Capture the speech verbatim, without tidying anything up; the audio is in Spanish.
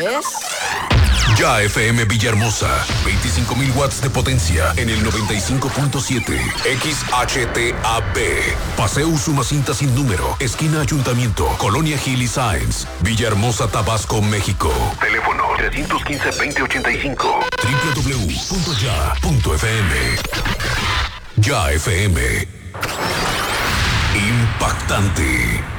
es... Ya F M Villahermosa, veinticinco mil watts de potencia en el noventa y cinco punto siete. X H T A B. Paseo Usumacinta sin número, esquina Ayuntamiento, Colonia Gil y Sáenz, Villahermosa, Tabasco, México. Teléfono trescientos quince, veinte ochenta y cinco. doble u doble u doble u punto ya punto f m. Ya F M. Impactante.